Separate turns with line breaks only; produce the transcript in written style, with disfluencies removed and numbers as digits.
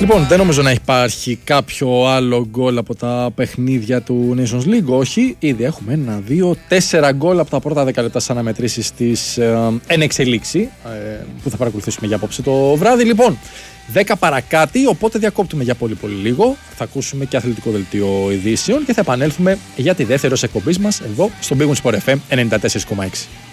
Λοιπόν, δεν νομίζω να υπάρχει κάποιο άλλο γκολ από τα παιχνίδια του Nations League. Όχι, ήδη έχουμε 1, 2, 4 γκολ από τα πρώτα 10 λεπτά σαν αναμετρήσεις της εν εξελίξη που θα παρακολουθήσουμε για απόψε το βράδυ. Λοιπόν, 10 παρακάτι, οπότε διακόπτουμε για πολύ λίγο. Θα ακούσουμε και αθλητικό δελτίο ειδήσεων και θα επανέλθουμε για τη δεύτερη εκπομπή μας εδώ στο Big Win Sport FM 94,6.